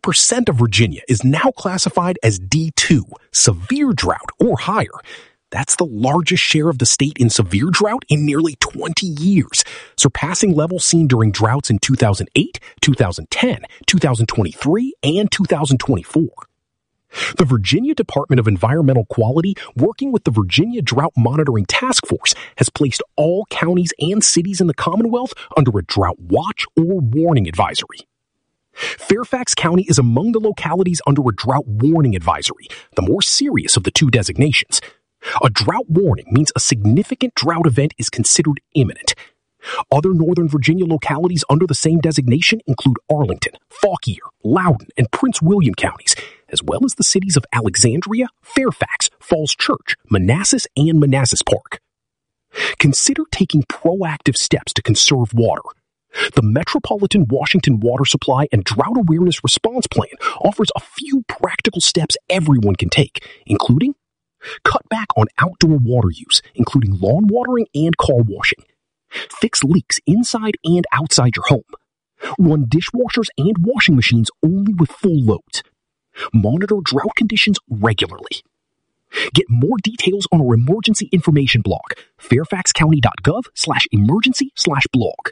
50% of Virginia is now classified as D2, severe drought or higher. That's the largest share of the state in severe drought in nearly 20 years, surpassing levels seen during droughts in 2008, 2010, 2023, and 2024. The Virginia Department of Environmental Quality, working with the Virginia Drought Monitoring Task Force, has placed all counties and cities in the Commonwealth under a drought watch or warning advisory. Fairfax County is among the localities under a drought warning advisory, the more serious of the two designations. A drought warning means a significant drought event is considered imminent. Other Northern Virginia localities under the same designation include Arlington, Fauquier, Loudoun, and Prince William counties, as well as the cities of Alexandria, Fairfax, Falls Church, Manassas, and Manassas Park. Consider taking proactive steps to conserve water. The Metropolitan Washington Water Supply and Drought Awareness Response Plan offers a few practical steps everyone can take, including cut back on outdoor water use, including lawn watering and car washing. Fix leaks inside and outside your home. Run dishwashers and washing machines only with full loads. Monitor drought conditions regularly. Get more details on our emergency information blog, fairfaxcounty.gov/emergency/blog.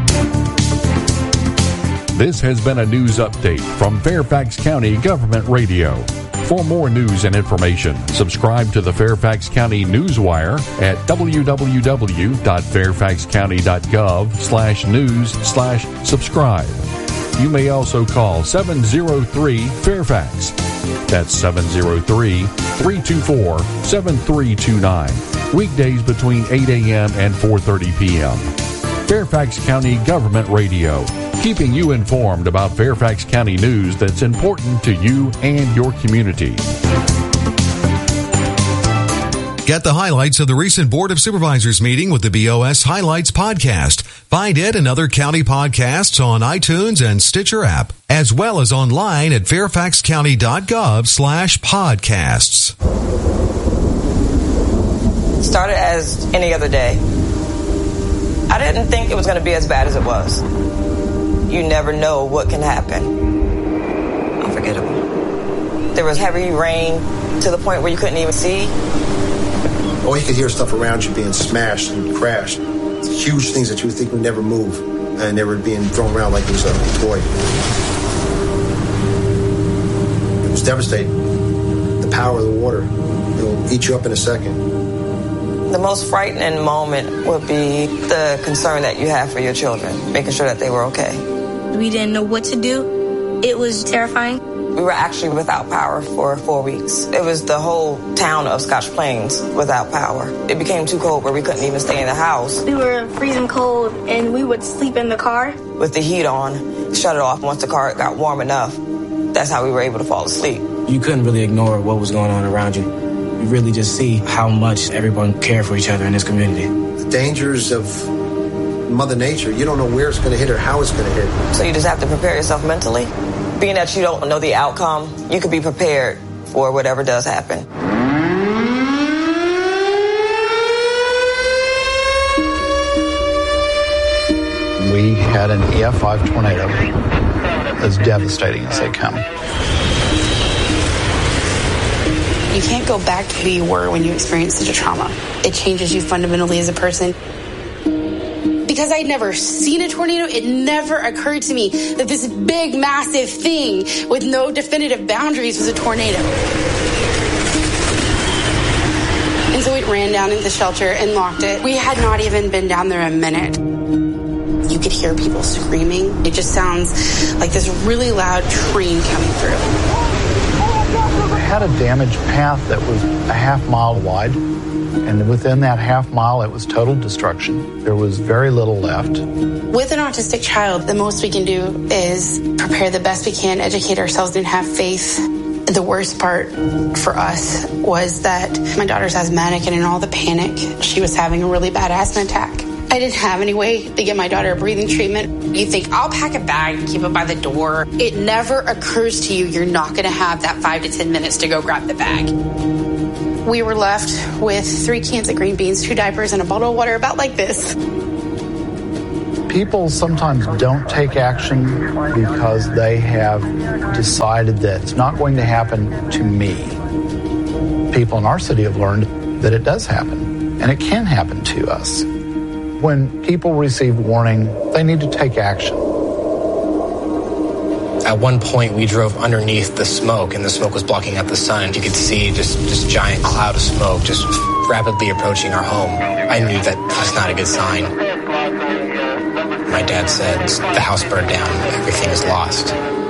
This has been a news update from Fairfax County Government Radio. For more news and information, subscribe to the Fairfax County Newswire at www.fairfaxcounty.gov/news/subscribe. You may also call 703-FAIRFAX. That's 703-324-7329. Weekdays between 8 a.m. and 4:30 p.m. Fairfax County Government Radio, keeping you informed about Fairfax County news that's important to you and your community. Get the highlights of the recent Board of Supervisors meeting with the BOS Highlights podcast. Find it and other county podcasts on iTunes and Stitcher app, as well as online at fairfaxcounty.gov/podcasts. Started as any other day. I didn't think it was going to be as bad as it was. You never know what can happen. Unforgettable. There was heavy rain to the point where you couldn't even see. Oh, you could hear stuff around you being smashed and crashed. Huge things that you would think would never move, and they were being thrown around like it was a toy. It was devastating. The power of the water. It'll eat you up in a second. The most frightening moment would be the concern that you have for your children, making sure that they were okay. We didn't know what to do. It was terrifying. We were actually without power for 4 weeks. It was the whole town of Scotch Plains without power. It became too cold where we couldn't even stay in the house. We were freezing cold, and we would sleep in the car. With the heat on, shut it off once the car got warm enough. That's how we were able to fall asleep. You couldn't really ignore what was going on around you. You really just see how much everyone cared for each other in this community. The dangers of Mother Nature, you don't know where it's going to hit or how it's going to hit. So you just have to prepare yourself mentally. Being that you don't know the outcome, you could be prepared for whatever does happen. We had an EF5 tornado as devastating as they come. You can't go back to who you were when you experienced such a trauma. It changes you fundamentally as a person. Because I'd never seen a tornado, it never occurred to me that this big, massive thing with no definitive boundaries was a tornado. And so we ran down into the shelter and locked it. We had not even been down there a minute. You could hear people screaming. It just sounds like this really loud train coming through. Had a damaged path that was a half mile wide, and within that half mile it was total destruction. There was very little left. With an autistic child, the most we can do is prepare the best we can, educate ourselves, and have faith. The worst part for us was that my daughter's asthmatic, and in all the panic, she was having a really bad asthma attack. I didn't have any way to get my daughter a breathing treatment. You think, I'll pack a bag and keep it by the door. It never occurs to you you're not going to have that 5 to 10 minutes to go grab the bag. We were left with 3 cans of green beans, 2 diapers, and a bottle of water about like this. People sometimes don't take action because they have decided that it's not going to happen to me. People in our city have learned that it does happen, and it can happen to us. When people receive warning, they need to take action. At one point, we drove underneath the smoke, and the smoke was blocking out the sun. You could see just this giant cloud of smoke just rapidly approaching our home. I knew that was not a good sign. My dad said, the house burned down, everything is lost.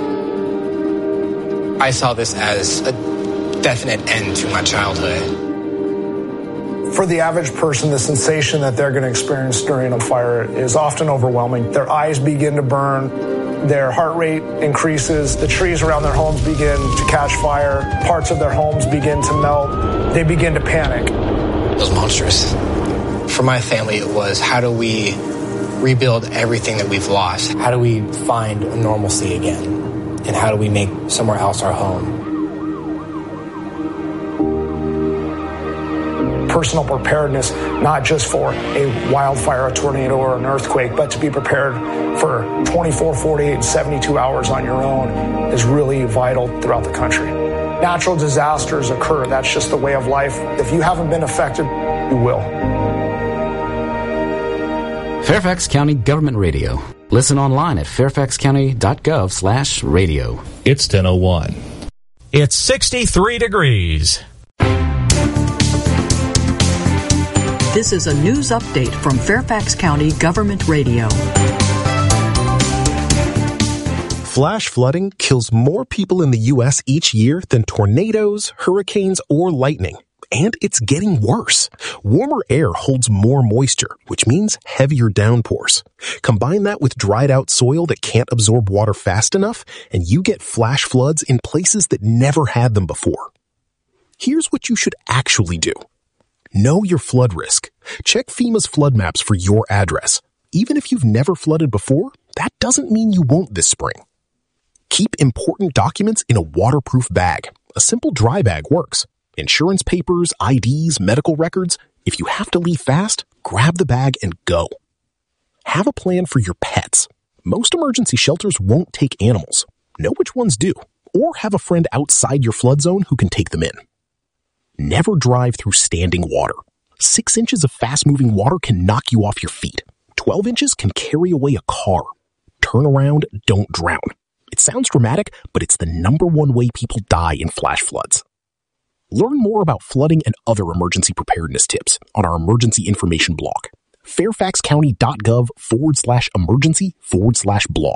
I saw this as a definite end to my childhood. For the average person, the sensation that they're going to experience during a fire is often overwhelming. Their eyes begin to burn, their heart rate increases, the trees around their homes begin to catch fire, parts of their homes begin to melt, they begin to panic. It was monstrous. For my family, it was, how do we rebuild everything that we've lost? How do we find a normalcy again? And how do we make somewhere else our home? Personal preparedness, not just for a wildfire, a tornado, or an earthquake, but to be prepared for 24, 48, and 72 hours on your own is really vital throughout the country. Natural disasters occur. That's just the way of life. If you haven't been affected, you will. Fairfax County Government Radio. Listen online at fairfaxcounty.gov/radio. It's 10:01. It's 63 degrees. This is a news update from Fairfax County Government Radio. Flash flooding kills more people in the U.S. each year than tornadoes, hurricanes, or lightning. And it's getting worse. Warmer air holds more moisture, which means heavier downpours. Combine that with dried out soil that can't absorb water fast enough, and you get flash floods in places that never had them before. Here's what you should actually do. Know your flood risk. Check FEMA's flood maps for your address. Even if you've never flooded before, that doesn't mean you won't this spring. Keep important documents in a waterproof bag. A simple dry bag works. Insurance papers, IDs, medical records. If you have to leave fast, grab the bag and go. Have a plan for your pets. Most emergency shelters won't take animals. Know which ones do. Or have a friend outside your flood zone who can take them in. Never drive through standing water. 6 inches of fast-moving water can knock you off your feet. 12 inches can carry away a car. Turn around, don't drown. It sounds dramatic, but it's the #1 way people die in flash floods. Learn more about flooding and other emergency preparedness tips on our emergency information blog. fairfaxcounty.gov/emergency/blog.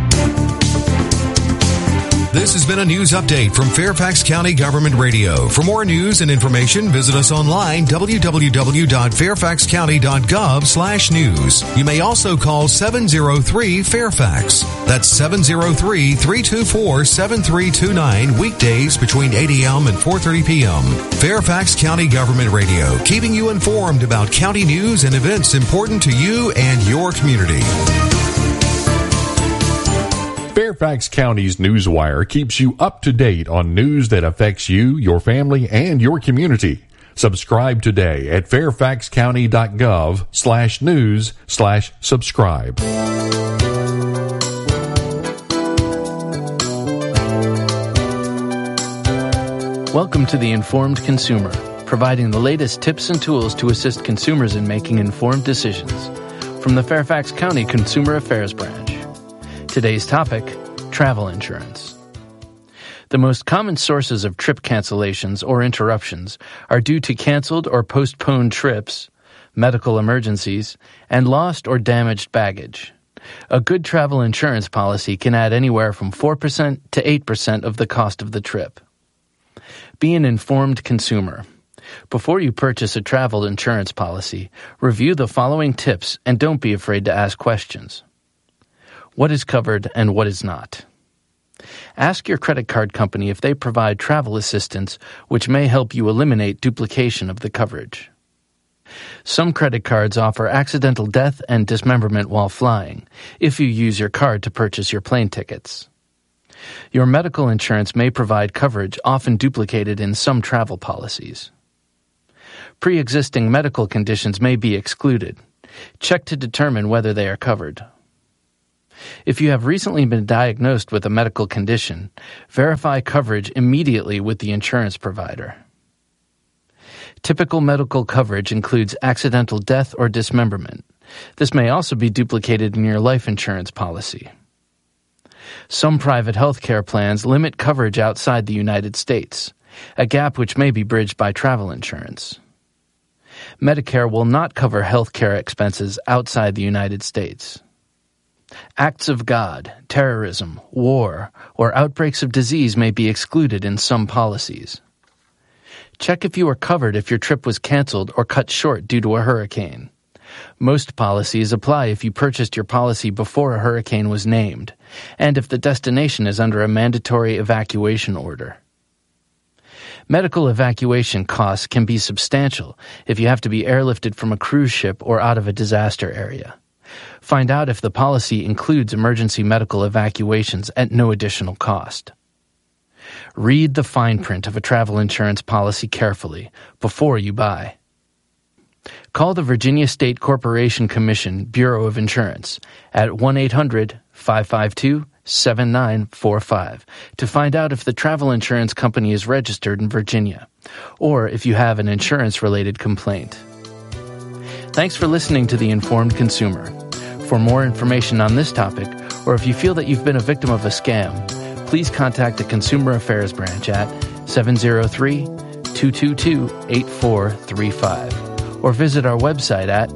This has been a news update from Fairfax County Government Radio. For more news and information, visit us online, www.fairfaxcounty.gov/news. You may also call 703-FAIRFAX. That's 703-324-7329, weekdays between 8 a.m. and 4:30 p.m. Fairfax County Government Radio, keeping you informed about county news and events important to you and your community. Fairfax County's Newswire keeps you up to date on news that affects you, your family, and your community. Subscribe today at fairfaxcounty.gov/news/subscribe. Welcome to The Informed Consumer, providing the latest tips and tools to assist consumers in making informed decisions. From the Fairfax County Consumer Affairs Branch. Today's topic, travel insurance. The most common sources of trip cancellations or interruptions are due to canceled or postponed trips, medical emergencies, and lost or damaged baggage. A good travel insurance policy can add anywhere from 4% to 8% of the cost of the trip. Be an informed consumer. Before you purchase a travel insurance policy, review the following tips and don't be afraid to ask questions. What is covered and what is not? Ask your credit card company if they provide travel assistance, which may help you eliminate duplication of the coverage. Some credit cards offer accidental death and dismemberment while flying, if you use your card to purchase your plane tickets. Your medical insurance may provide coverage often duplicated in some travel policies. Pre-existing medical conditions may be excluded. Check to determine whether they are covered. If you have recently been diagnosed with a medical condition, verify coverage immediately with the insurance provider. Typical medical coverage includes accidental death or dismemberment. This may also be duplicated in your life insurance policy. Some private health care plans limit coverage outside the United States, a gap which may be bridged by travel insurance. Medicare will not cover health care expenses outside the United States. Acts of God, terrorism, war, or outbreaks of disease may be excluded in some policies. Check if you are covered if your trip was canceled or cut short due to a hurricane. Most policies apply if you purchased your policy before a hurricane was named, and if the destination is under a mandatory evacuation order. Medical evacuation costs can be substantial if you have to be airlifted from a cruise ship or out of a disaster area. Find out if the policy includes emergency medical evacuations at no additional cost. Read the fine print of a travel insurance policy carefully before you buy. Call the Virginia State Corporation Commission Bureau of Insurance at 1-800-552-7945 to find out if the travel insurance company is registered in Virginia, or if you have an insurance-related complaint. Thanks for listening to The Informed Consumer. For more information on this topic, or if you feel that you've been a victim of a scam, please contact the Consumer Affairs Branch at 703-222-8435 or visit our website at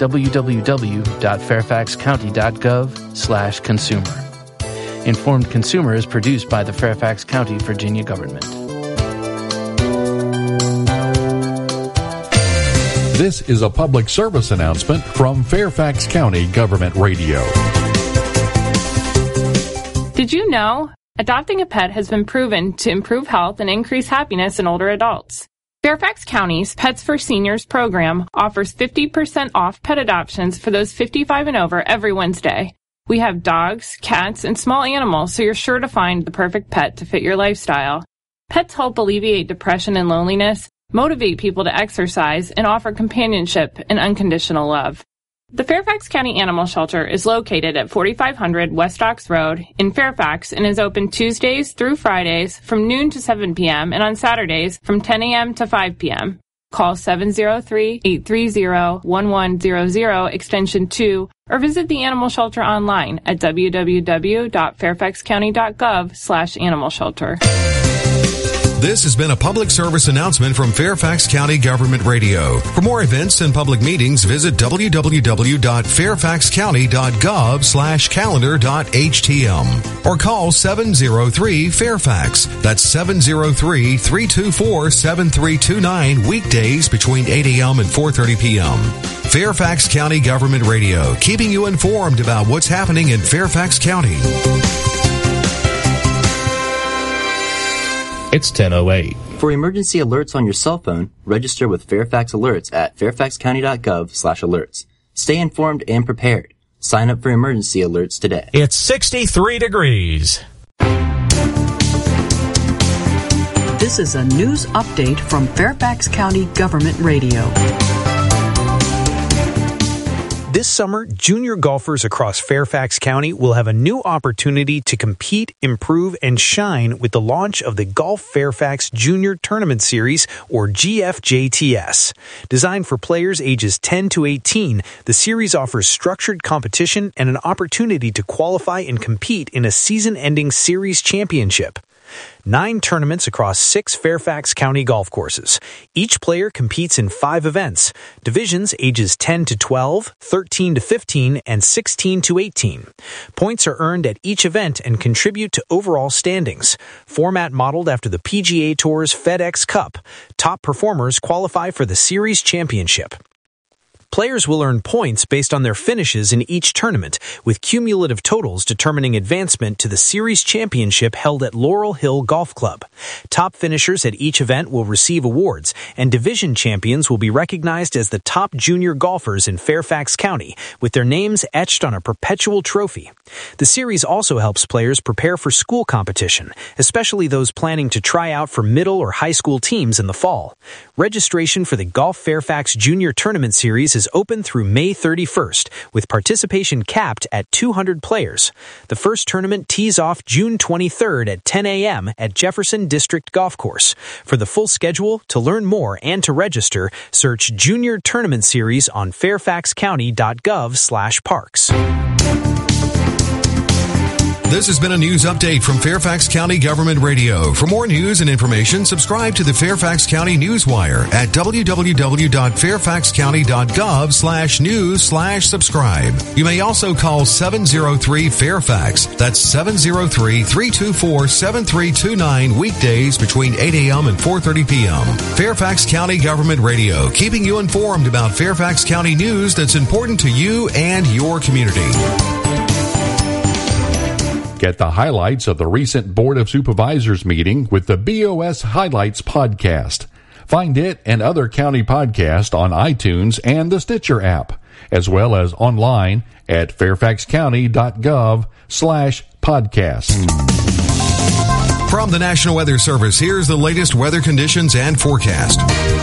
www.fairfaxcounty.gov/consumer. Informed Consumer is produced by the Fairfax County, Virginia government. This is a public service announcement from Fairfax County Government Radio. Did you know? Adopting a pet has been proven to improve health and increase happiness in older adults. Fairfax County's Pets for Seniors program offers 50% off pet adoptions for those 55 and over every Wednesday. We have dogs, cats, and small animals, so you're sure to find the perfect pet to fit your lifestyle. Pets help alleviate depression and loneliness, motivate people to exercise, and offer companionship and unconditional love. The Fairfax County Animal Shelter is located at 4500 West Ox Road in Fairfax and is open Tuesdays through Fridays from noon to 7 p.m. and on Saturdays from 10 a.m. to 5 p.m. Call 703-830-1100 extension 2 or visit the animal shelter online at www.fairfaxcounty.gov/animal-shelter. This has been a public service announcement from Fairfax County Government Radio. For more events and public meetings, visit www.fairfaxcounty.gov/calendar.htm or call 703-FAIRFAX. That's 703-324-7329 weekdays between 8 a.m. and 4:30 p.m. Fairfax County Government Radio, keeping you informed about what's happening in Fairfax County. It's 10:08. For emergency alerts on your cell phone, register with Fairfax Alerts at fairfaxcounty.gov/alerts. Stay informed and prepared. Sign up for emergency alerts today. It's 63 degrees. This is a news update from Fairfax County Government Radio. This summer, junior golfers across Fairfax County will have a new opportunity to compete, improve, and shine with the launch of the Golf Fairfax Junior Tournament Series, or GFJTS. Designed for players ages 10 to 18, the series offers structured competition and an opportunity to qualify and compete in a season-ending series championship. 9 tournaments across 6 Fairfax County golf courses. Each player competes in 5 events. Divisions ages 10 to 12, 13 to 15, and 16 to 18. Points are earned at each event and contribute to overall standings. Format modeled after the PGA Tour's FedEx Cup. Top performers qualify for the series championship. Players will earn points based on their finishes in each tournament, with cumulative totals determining advancement to the series championship held at Laurel Hill Golf Club. Top finishers at each event will receive awards, and division champions will be recognized as the top junior golfers in Fairfax County, with their names etched on a perpetual trophy. The series also helps players prepare for school competition, especially those planning to try out for middle or high school teams in the fall. Registration for the Golf Fairfax Junior Tournament Series is is open through May 31st, with participation capped at 200 players. The first tournament tees off June 23rd at 10 a.m. at Jefferson District Golf Course. For the full schedule, to learn more, and to register, search Junior Tournament Series on fairfaxcounty.gov/parks. This has been a news update from Fairfax County Government Radio. For more news and information, subscribe to the Fairfax County Newswire at www.fairfaxcounty.gov/news/subscribe. You may also call 703-FAIRFAX. That's 703-324-7329 weekdays between 8 a.m. and 4:30 p.m. Fairfax County Government Radio, keeping you informed about Fairfax County news that's important to you and your community. Get the highlights of the recent Board of Supervisors meeting with the BOS Highlights podcast. Find it and other county podcasts on iTunes and the Stitcher app, as well as online at fairfaxcounty.gov/podcast. From the National Weather Service, here's the latest weather conditions and forecast.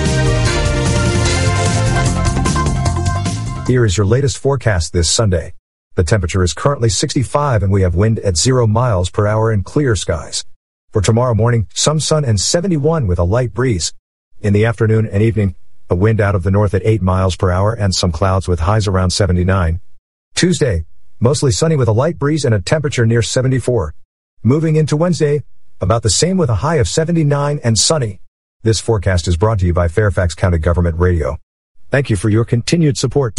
Here is your latest forecast this Sunday. The temperature is currently 65 and we have wind at 0 miles per hour and clear skies. For tomorrow morning, some sun and 71 with a light breeze. In the afternoon and evening, a wind out of the north at 8 miles per hour and some clouds with highs around 79. Tuesday, mostly sunny with a light breeze and a temperature near 74. Moving into Wednesday, about the same with a high of 79 and sunny. This forecast is brought to you by Fairfax County Government Radio. Thank you for your continued support.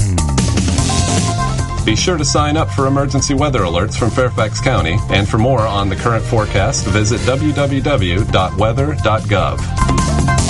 Be sure to sign up for emergency weather alerts from Fairfax County, and for more on the current forecast, visit www.weather.gov.